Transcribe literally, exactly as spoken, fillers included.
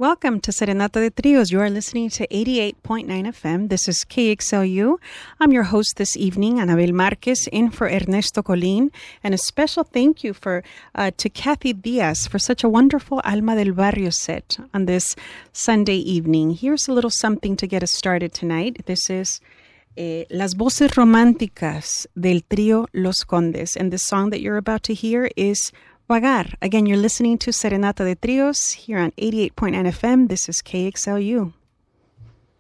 Welcome to Serenata de Trios. You are listening to eighty-eight point nine F M. This is K X L U. I'm your host this evening, Anabel Marquez, in for Ernesto Colín. And a special thank you for uh, to Kathy Diaz for such a wonderful Alma del Barrio set on this Sunday evening. Here's a little something to get us started tonight. This is eh, Las Voces Románticas del Trío Los Condes. And the song that you're about to hear is Vagar. Again, you're listening to Serenata de Trios here on eighty-eight point nine F M. This is K X L U.